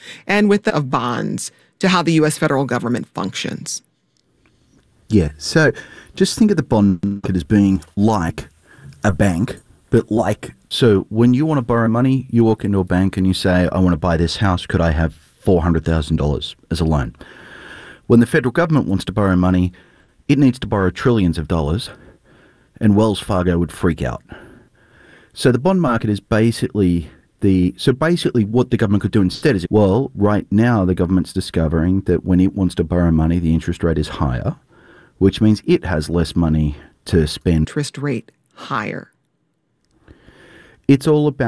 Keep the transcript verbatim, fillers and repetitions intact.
and with the of bonds to how the U S federal government functions. Yeah, so just think of the bond market as being like a bank, but like, so when you want to borrow money, you walk into a bank and you say, I want to buy this house, could I have four hundred thousand dollars as a loan? When the federal government wants to borrow money, it needs to borrow trillions of dollars, and Wells Fargo would freak out. So the bond market is basically the, so basically what the government could do instead is, well, right now the government's discovering that when it wants to borrow money, the interest rate is higher, which means it has less money to spend. Interest rate higher. It's all about